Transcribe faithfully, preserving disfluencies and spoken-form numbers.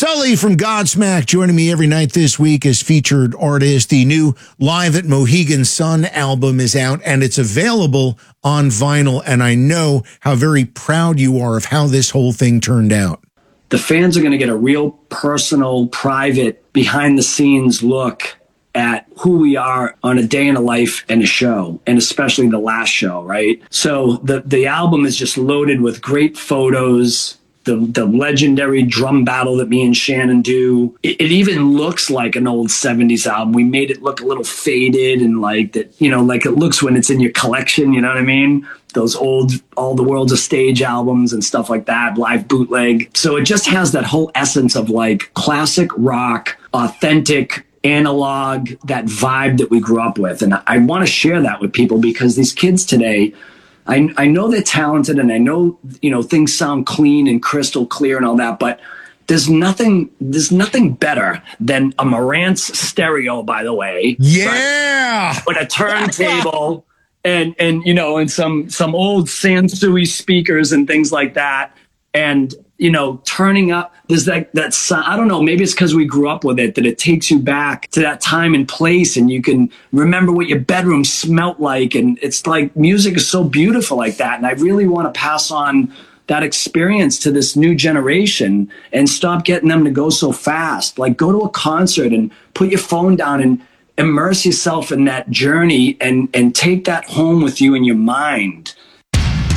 Sully from Godsmack joining me every night this week as featured artist. The new Live at Mohegan Sun album is out and it's available on vinyl. And I know how very proud you are of how this whole thing turned out. The fans are going to get a real personal, private, behind the scenes look at who we are on a day in a life and a show, and especially the last show, right? So the, the album is just loaded with great photos, the the legendary drum battle that me and Shannon do. It, it even looks like an old seventies album. We made it look a little faded and like that, you know, like it looks when it's in your collection, you know what I mean? Those old All the World's a Stage albums and stuff like that, live bootleg. So it just has that whole essence of like classic rock, authentic, analog, that vibe that we grew up with. And I, I want to share that with people because these kids today, I, I know they're talented and I know, you know, things sound clean and crystal clear and all that, but there's nothing, there's nothing better than a Marantz stereo, by the way. Yeah. But, but a turntable and, and, you know, and some, some old Sansui speakers and things like that. And, you know, turning up, there's that, that sound, I don't know, maybe it's because we grew up with it, that it takes you back to that time and place and you can remember what your bedroom smelt like. And it's like music is so beautiful like that. And I really want to pass on that experience to this new generation and stop getting them to go so fast. Like go to a concert and put your phone down and immerse yourself in that journey and, and take that home with you in your mind.